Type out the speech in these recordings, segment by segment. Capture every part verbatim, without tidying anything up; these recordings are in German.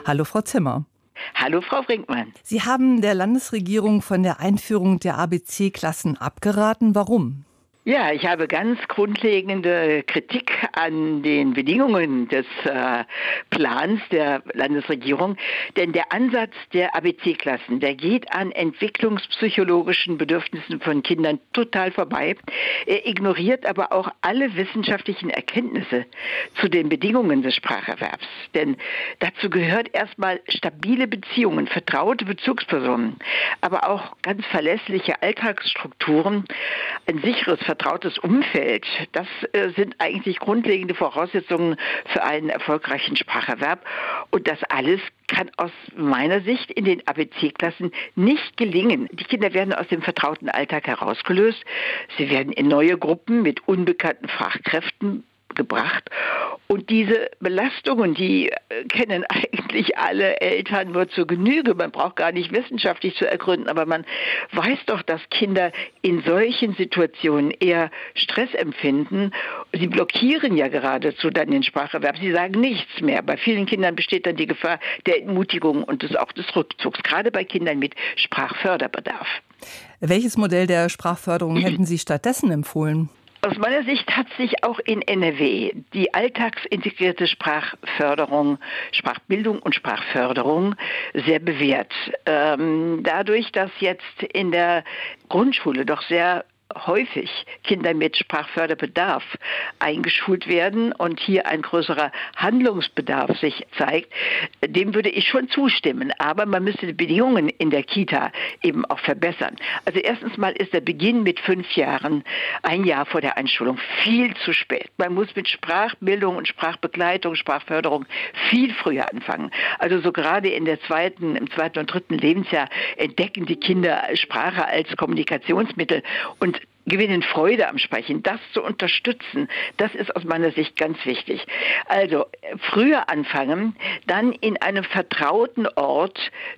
Hallo Frau Zimmer. Hallo Frau Brinkmann. Sie haben der Landesregierung von der Einführung der A B C-Klassen abgeraten. Warum? Ja, ich habe ganz grundlegende Kritik an den Bedingungen des äh, Plans der Landesregierung, denn der Ansatz der A B C-Klassen, der geht an entwicklungspsychologischen Bedürfnissen von Kindern total vorbei. Er ignoriert aber auch alle wissenschaftlichen Erkenntnisse zu den Bedingungen des Spracherwerbs, denn dazu gehört erstmal stabile Beziehungen, vertraute Bezugspersonen, aber auch ganz verlässliche Alltagsstrukturen, ein sicheres vertrautes Umfeld, das äh, sind eigentlich grundlegende Voraussetzungen für einen erfolgreichen Spracherwerb. Und das alles kann aus meiner Sicht in den A B C-Klassen nicht gelingen. Die Kinder werden aus dem vertrauten Alltag herausgelöst. Sie werden in neue Gruppen mit unbekannten Fachkräften gebracht. Und diese Belastungen, die kennen eigentlich alle Eltern nur zur Genüge. Man braucht gar nicht wissenschaftlich zu ergründen, aber man weiß doch, dass Kinder in solchen Situationen eher Stress empfinden. Sie blockieren ja geradezu dann den Spracherwerb. Sie sagen nichts mehr. Bei vielen Kindern besteht dann die Gefahr der Entmutigung und des, auch des Rückzugs, gerade bei Kindern mit Sprachförderbedarf. Welches Modell der Sprachförderung hätten Sie stattdessen empfohlen? Aus meiner Sicht hat sich auch in N R W die alltagsintegrierte Sprachförderung, Sprachbildung und Sprachförderung sehr bewährt. Ähm, dadurch, dass jetzt in der Grundschule doch sehr häufig Kinder mit Sprachförderbedarf eingeschult werden und hier ein größerer Handlungsbedarf sich zeigt, dem würde ich schon zustimmen. Aber man müsste die Bedingungen in der Kita eben auch verbessern. Also erstens mal ist der Beginn mit fünf Jahren, ein Jahr vor der Einschulung, viel zu spät. Man muss mit Sprachbildung und Sprachbegleitung, Sprachförderung viel früher anfangen. Also so gerade in der zweiten, im zweiten und dritten Lebensjahr entdecken die Kinder Sprache als Kommunikationsmittel und gewinnen Freude am Sprechen. Das zu unterstützen, das ist aus meiner Sicht ganz wichtig. Also früher anfangen, dann in einem vertrauten Ort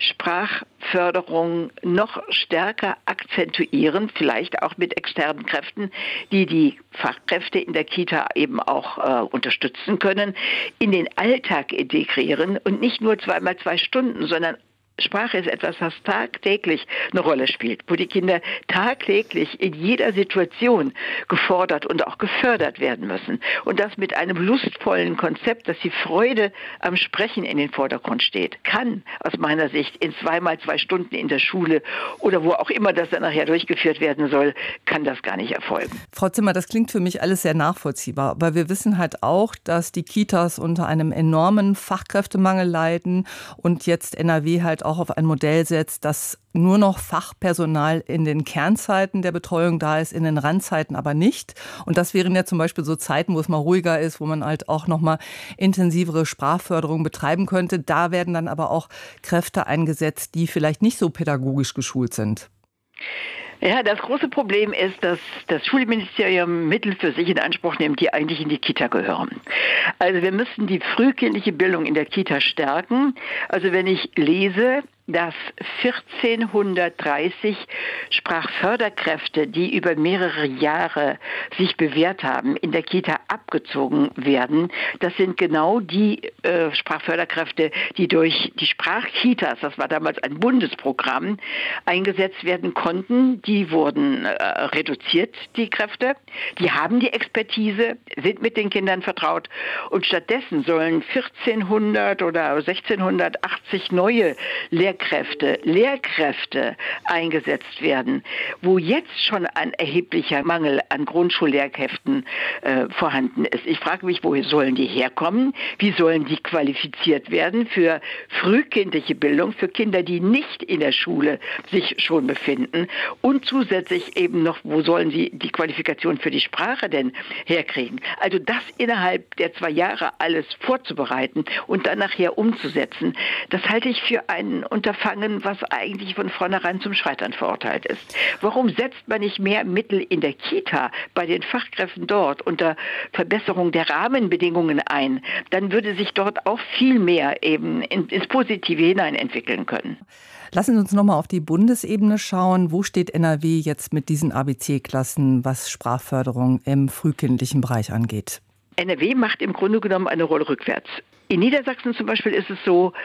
Sprachförderung noch stärker akzentuieren, vielleicht auch mit externen Kräften, die die Fachkräfte in der Kita eben auch äh, unterstützen können, in den Alltag integrieren und nicht nur zweimal zwei Stunden, sondern Sprache ist etwas, was tagtäglich eine Rolle spielt, wo die Kinder tagtäglich in jeder Situation gefordert und auch gefördert werden müssen. Und das mit einem lustvollen Konzept, dass die Freude am Sprechen in den Vordergrund steht, kann aus meiner Sicht in zweimal zwei Stunden in der Schule oder wo auch immer das dann nachher durchgeführt werden soll, kann das gar nicht erfolgen. Frau Zimmer, das klingt für mich alles sehr nachvollziehbar. Aber wir wissen halt auch, dass die Kitas unter einem enormen Fachkräftemangel leiden und jetzt N R W halt auch auf ein Modell setzt, dass nur noch Fachpersonal in den Kernzeiten der Betreuung da ist, in den Randzeiten aber nicht. Und das wären ja zum Beispiel so Zeiten, wo es mal ruhiger ist, wo man halt auch noch mal intensivere Sprachförderung betreiben könnte. Da werden dann aber auch Kräfte eingesetzt, die vielleicht nicht so pädagogisch geschult sind. Ja, das große Problem ist, dass das Schulministerium Mittel für sich in Anspruch nimmt, die eigentlich in die Kita gehören. Also wir müssen die frühkindliche Bildung in der Kita stärken. Also wenn ich lese, dass vierzehnhundertdreißig Sprachförderkräfte, die über mehrere Jahre sich bewährt haben, in der Kita abgezogen werden. Das sind genau die äh, Sprachförderkräfte, die durch die Sprachkitas, das war damals ein Bundesprogramm, eingesetzt werden konnten. Die wurden äh, reduziert, die Kräfte. Die haben die Expertise, sind mit den Kindern vertraut. Und stattdessen sollen vierzehnhundert oder sechzehnhundertachtzig neue Lehrkräfte Lehrkräfte, Lehrkräfte eingesetzt werden, wo jetzt schon ein erheblicher Mangel an Grundschullehrkräften äh, vorhanden ist. Ich frage mich, wo sollen die herkommen? Wie sollen die qualifiziert werden für frühkindliche Bildung, für Kinder, die nicht in der Schule sich schon befinden? Und zusätzlich eben noch, wo sollen sie die Qualifikation für die Sprache denn herkriegen? Also das innerhalb der zwei Jahre alles vorzubereiten und dann nachher umzusetzen, das halte ich für einen Unterfangen, was eigentlich von vornherein zum Scheitern verurteilt ist. Warum setzt man nicht mehr Mittel in der Kita bei den Fachkräften dort unter Verbesserung der Rahmenbedingungen ein? Dann würde sich dort auch viel mehr eben ins Positive hinein entwickeln können. Lassen Sie uns noch mal auf die Bundesebene schauen. Wo steht N R W jetzt mit diesen A B C-Klassen, was Sprachförderung im frühkindlichen Bereich angeht? N R W macht im Grunde genommen eine Rolle rückwärts. In Niedersachsen zum Beispiel ist es so,